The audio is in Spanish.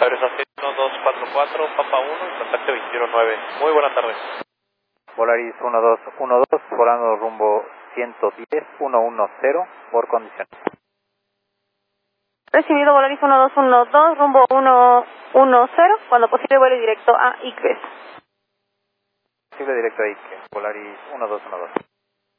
Aerosas 1244, Papa 1, contacto 219. Muy buenas tardes. Volaris 1212, volando rumbo 110, 110, por condición. Recibido Volaris 1212, rumbo 110, cuando posible vuelo directo a Iquitos. Posible directo a Iquitos, Volaris 1212.